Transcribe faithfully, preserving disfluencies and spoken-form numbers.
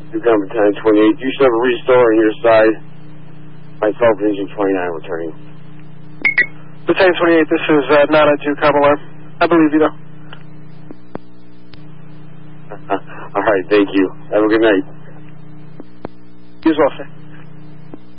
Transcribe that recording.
Yukon Battalion twenty-eight. You should have a restore on your side. Myself, Engine twenty-nine, returning. Battalion twenty-eight, this is uh, not a two-com alarm. I believe you, though. All right, thank you. Have a good night. You as well, sir.